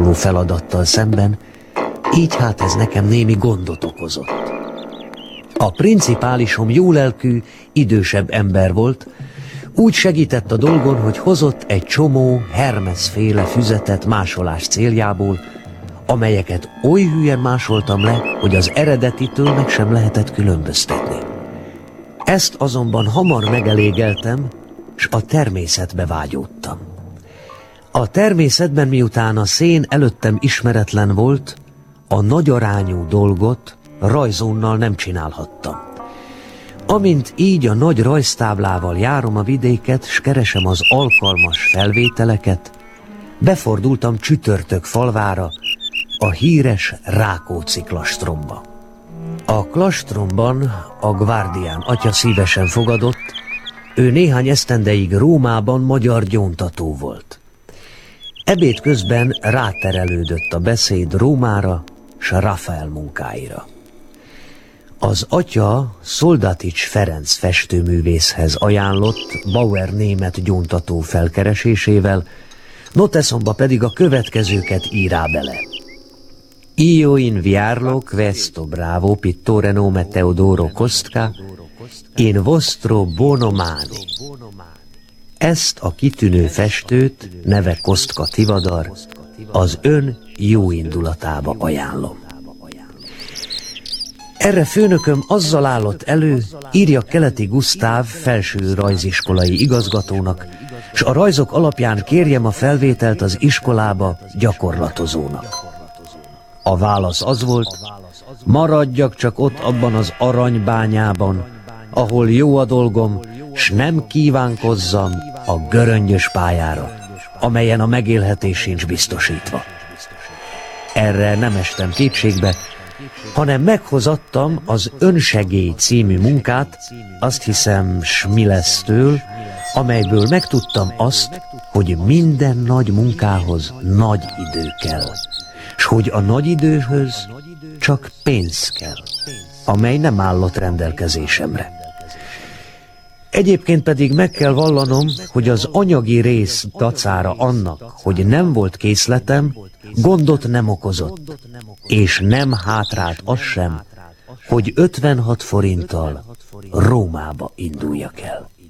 hasonló feladattal szemben, így hát ez nekem némi gondot okozott. A principálisom jólelkű, idősebb ember volt, úgy segített a dolgon, hogy hozott egy csomó Hermes-féle füzetet másolás céljából, amelyeket oly hülyen másoltam le, hogy az eredetitől meg sem lehetett különböztetni. Ezt azonban hamar megelégeltem, s a természetbe vágyódtam. A természetben, miután a szén előttem ismeretlen volt, a nagyarányú dolgot rajzónnal nem csinálhattam. Amint így a nagy rajztáblával járom a vidéket, s keresem az alkalmas felvételeket, befordultam Csütörtök falvára, a híres Rákóczi klastromba. A klastromban a Gvárdián atya szívesen fogadott, ő néhány esztendeig Rómában magyar gyóntató volt. Ebéd közben ráterelődött a beszéd Rómára s Rafael munkáira. Az atya Szoldatics Ferenc festőművészhez ajánlott Bauer német gyóntató felkeresésével, noteszomba pedig a következőket írá bele. Io inviarlo questo bravo pittore nome Teodoro Kostka in vostro buono mano. Ezt a kitűnő festőt, neve Kostka Tivadar, az ön jó indulatába ajánlom. Erre főnököm azzal állott elő, írja Keleti Gusztáv felső rajziskolai igazgatónak, s a rajzok alapján kérjem a felvételt az iskolába gyakorlatozónak. A válasz az volt, maradjak csak ott abban az aranybányában, ahol jó a dolgom, s nem kívánkozzam a göröngyös pályára, amelyen a megélhetés sincs biztosítva. Erre nem estem kétségbe, hanem meghozattam az Önsegély című munkát, azt hiszem Smilesztől, amelyből megtudtam azt, hogy minden nagy munkához nagy idő kell, s hogy a nagy időhöz csak pénz kell, amely nem állott rendelkezésemre. Egyébként pedig meg kell vallanom, hogy az anyagi rész dacára annak, hogy nem volt készletem, gondot nem okozott, és nem hátrált az sem, hogy 56 forinttal Rómába induljak el.